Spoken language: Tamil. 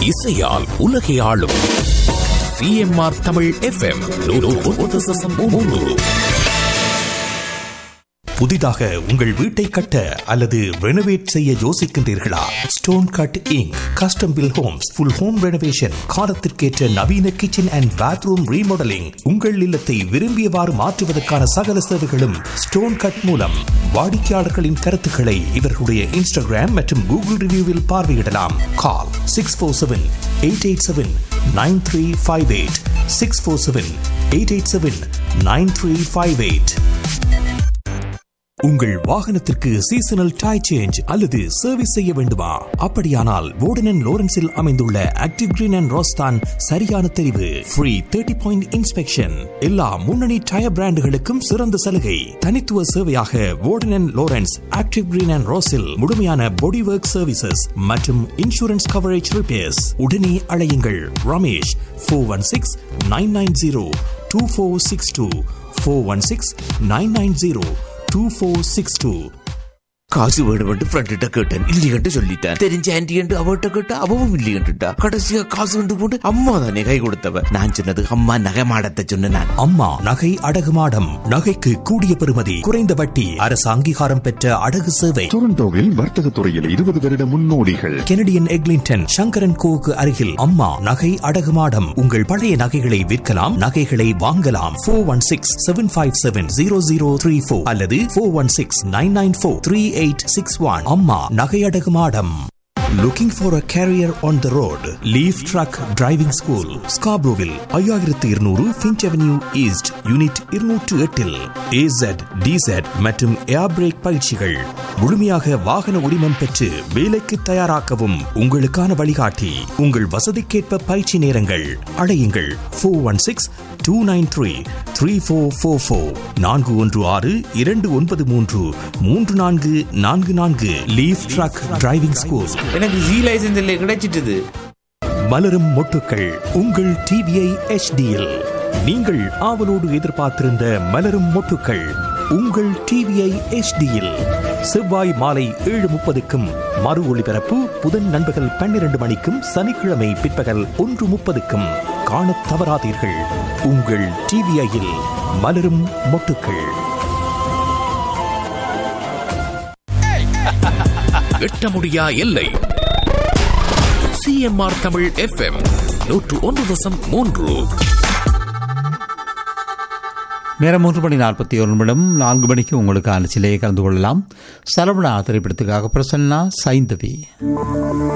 இசையால் உலகை ஆளும் சிஎம்ஆர் தமிழ் FM 101.3. புதிதாக உங்கள் வீட்டை கட்ட அல்லது ரெனோவேட் செய்ய யோசிக்கின்றீர்களா? Stone cut ink custom bill Holmes full home renovation, காலத்திற்கேற்ற நவீன கிச்சன் அண்ட் பாத்ரூம் ரீமாடலிங், உங்கள் இல்லத்தை விரும்பியவாறு மாற்றுவதற்கான சகல சேவைகளும் ஸ்டோன் கட் மூலம். வாடிக்கையாளர்களின் கருத்துக்களை இவர்களுடைய இன்ஸ்டாகிராம் மற்றும் கூகுள் ரிவ்யூவில் பார்வையிடலாம். கால் 647-887-9358 647-887-9358. உங்கள் வாகனத்திற்கு சீசனல் டயர் சேஞ்ச் அல்லது சர்வீஸ் செய்ய வேண்டுமா? அப்படியானால் வோர்டன் அண்ட் லோரன்ஸில் அமைந்துள்ள ஆக்டிவ் கிரீன் அண்ட் ரோஸ் தான் சரியான தெரிவு. ஃப்ரீ 30-point இன்ஸ்பெக்ஷன், எல்லா முன்னணி டயர் பிராண்டுகளுக்கும் சிறந்த சலுகை. தனித்துவ சேவையாக வோர்டன் and Lawrence active green and ரோஸில் முழுமையான பாடி ஒர்க் சர்வீசஸ் மற்றும் இன்சூரன்ஸ் கவரேஜ் ரிப்பேர்ஸ். உடனே அழையுங்கள் ரமேஷ் 416-990-2462 416-990-2462. காசு வேணுமென்று ஃப்ரெண்ட்ட கேட்டேன், இல்லையென்று சொல்லிட்டேன். தெரிஞ்ச ஆன்டி என்று அவட்ட கேட்டா அவவும் இல்லையென்றுட்டா. கடைசியா காசு கொண்டு போட்டு அம்மா தானே கை கொடுத்தவ. நான் சொன்னது அம்மா நகை மாடத்தை சொன்ன நான். அம்மா நகை அடகு மாடம். நகைக்கு கூடிய பெறுமதி, குறைந்த வட்டி, அரசு அங்கீகாரம் பெற்ற அடகு சேவை. டொரண்டோவில் வர்த்தக துறையில் 20 வருட முன்னோடிகள். கெனடியன் எக்லிங்டன் சங்கரன் கோவுக்கு அருகில் அம்மா நகை அடகு மாடம். உங்கள் பழைய நகைகளை விற்கலாம், நகைகளை வாங்கலாம். 416-757-0034 அல்லது 416-994-3861. அம்மா நகை அடகு மாடம். Looking for a career on the road? Leaf Truck Driving School, Scarboroughville, 5200 Finch Avenue East, Unit 208 AZ, DZ மற்றும் ஏர் பிரேக் பயிற்சிகள். முழுமையாக வாகன உரிமம் பெற்று வேலைக்கு தயாராக்கவும் உங்களுக்கான வழிகாட்டி. உங்கள் வசதிக்கேற்ப பயிற்சி நேரங்கள். அழையுங்கள் 416-293-3444 416-293-3444. Leaf Truck Driving School. எனக்கு ஜி லைசென்ஸ் இல்லை, கிடைச்சிட்டது. மலரும் மொட்டுக்கள் உங்கள் டிவிஐ HDயில். நீங்கள் ஆவலோடு எதிர்பார்த்திருந்த மலரும் மொட்டுக்கள் உங்கள் டிவிஐ HDயில் செவ்வாய் மாலை 7:30க்கும் மறு ஒளிபரப்பு புதன் நண்பகல் 12 மணிக்கும் சனிக்கிழமை பிற்பகல் 1:30க்கும் காணத் தவறாதீர்கள். உங்கள் டிவிஐயில் மலரும் மொட்டுக்கள். எட்ட முடியா எல்லை. CMR Tamil FM 101.3. நேரம் 3:41. 4 மணிக்கு உங்களுக்கு சிலையை கலந்து கொள்ளலாம். சரவணா திரைப்படத்துக்காக பிரசன்னா சைந்தவி.